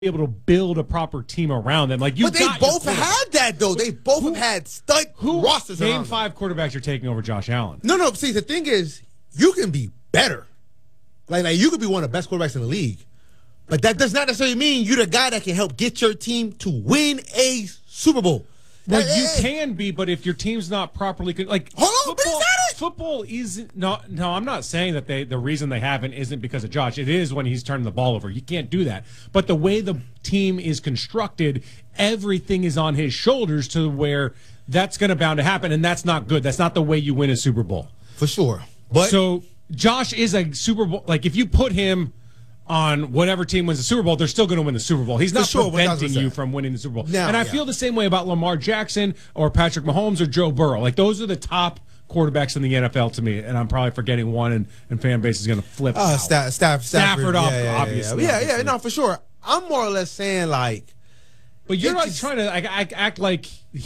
able to build a proper team around them. Like but they both had that, though. They both have had stud rosters around them. Name 5 quarterbacks you're taking over Josh Allen. No. See, the thing is, you can be better. Like you could be one of the best quarterbacks in the league. But that does not necessarily mean you're the guy that can help get your team to win a Super Bowl. Well, you can be, but if your team's not properly hold on, football isn't. No, I'm not saying that the reason they haven't isn't because of Josh. It is when he's turning the ball over. You can't do that. But the way the team is constructed, everything is on his shoulders to where that's going to bound to happen, and that's not good. That's not the way you win a Super Bowl. For sure. But so Josh is a Super Bowl. Like if you put him on whatever team wins the Super Bowl, they're still going to win the Super Bowl. He's not preventing you from winning the Super Bowl. No, and I feel the same way about Lamar Jackson or Patrick Mahomes or Joe Burrow. Like those are the top quarterbacks in the NFL to me, and I'm probably forgetting one, and fan base is going to flip. Stafford, obviously. Yeah, no, for sure. I'm more or less saying like, but you're not trying to act like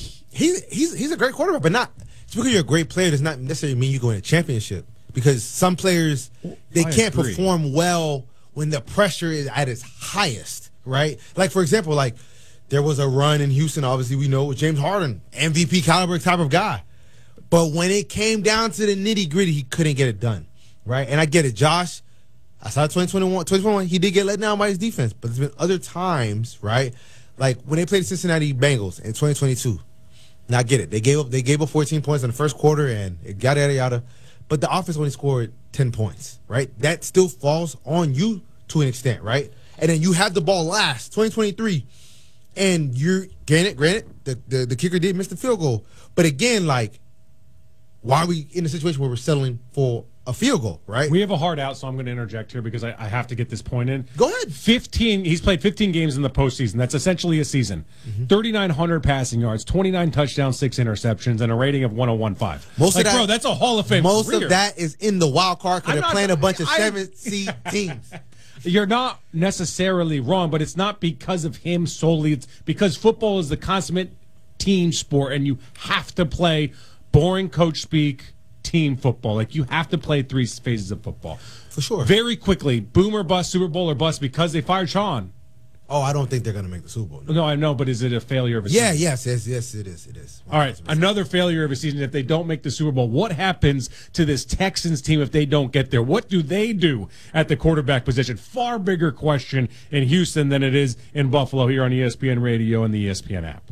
he's a great quarterback, but not just because you're a great player does not necessarily mean you go win a championship. Because some players they can't perform well when the pressure is at its highest, right? Like, for example, like there was a run in Houston, obviously we know, with James Harden, MVP caliber type of guy. But when it came down to the nitty-gritty, he couldn't get it done, right? And I get it. Josh, I saw 2021, he did get let down by his defense. But there's been other times, right? Like when they played the Cincinnati Bengals in 2022. Now, I get it. They gave up 14 points in the first quarter and yada. But the offense only scored 10 points, right? That still falls on you to an extent, right? And then you have the ball last, 2023, and you're granted, the kicker did miss the field goal. But again, like, why are we in a situation where we're settling for a field goal, right? We have a hard out, so I'm going to interject here because I have to get this point in. Go ahead. He's played 15 games in the postseason. That's essentially a season. 3,900 passing yards, 29 touchdowns, 6 interceptions, and a rating of 101.5. Bro, that's a Hall of Fame Most career. of that is in the wild card because they're playing a bunch of 7-seed teams. You're not necessarily wrong, but it's not because of him solely. It's because football is the consummate team sport, and you have to play boring coach speak team football. Like, you have to play 3 phases of football. For sure. Very quickly, boom or bust, Super Bowl or bust, because they fired Sean. Oh, I don't think they're going to make the Super Bowl. No, I know, but is it a failure of a season? Yes, it is. All right, another failure of a season if they don't make the Super Bowl. What happens to this Texans team if they don't get there? What do they do at the quarterback position? Far bigger question in Houston than it is in Buffalo here on ESPN Radio and the ESPN app.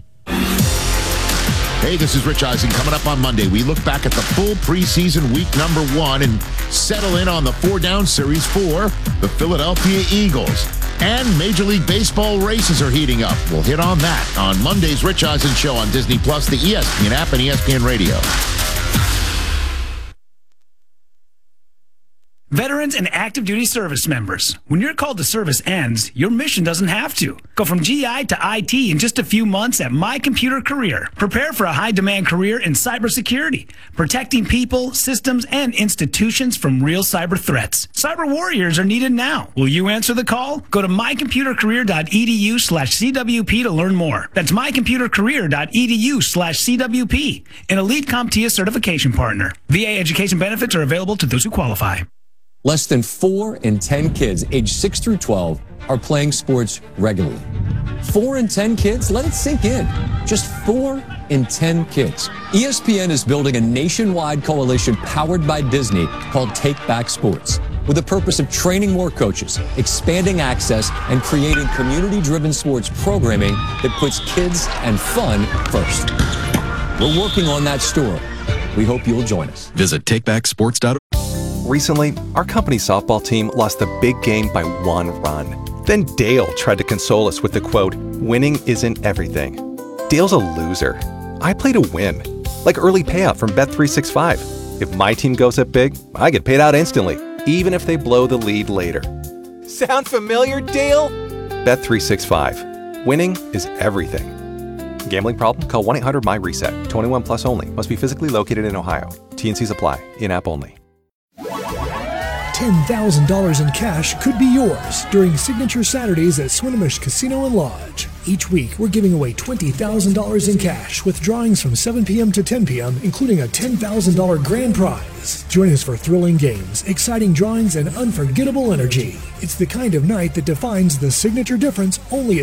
Hey, this is Rich Eisen. Coming up on Monday, we look back at the full preseason week number 1 and settle in on the 4-down series for the Philadelphia Eagles. And Major League Baseball races are heating up. We'll hit on that on Monday's Rich Eisen Show on Disney+, the ESPN app, and ESPN Radio. Veterans and active duty service members, when your call to service ends, your mission doesn't have to. Go from GI to IT in just a few months at My Computer Career. Prepare for a high-demand career in cybersecurity, protecting people, systems, and institutions from real cyber threats. Cyber warriors are needed now. Will you answer the call? Go to mycomputercareer.edu/CWP to learn more. That's mycomputercareer.edu/CWP, an elite CompTIA certification partner. VA education benefits are available to those who qualify. Less than 4 in 10 kids aged 6 through 12 are playing sports regularly. 4 in 10 kids? Let it sink in. Just 4 in 10 kids. ESPN is building a nationwide coalition powered by Disney called Take Back Sports, with the purpose of training more coaches, expanding access, and creating community-driven sports programming that puts kids and fun first. We're working on that story. We hope you'll join us. Visit takebacksports.org. Recently, our company's softball team lost the big game by 1 run. Then Dale tried to console us with the quote, "Winning isn't everything." Dale's a loser. I play to win. Like early payout from Bet365. If my team goes up big, I get paid out instantly, even if they blow the lead later. Sound familiar, Dale? Bet365. Winning is everything. Gambling problem? Call 1-800-MY-RESET. 21 plus only. Must be physically located in Ohio. T&Cs apply. In-app only. $10,000 in cash could be yours during Signature Saturdays at Swinomish Casino and Lodge. Each week, we're giving away $20,000 in cash with drawings from 7 p.m. to 10 p.m., including a $10,000 grand prize. Join us for thrilling games, exciting drawings, and unforgettable energy. It's the kind of night that defines the signature difference only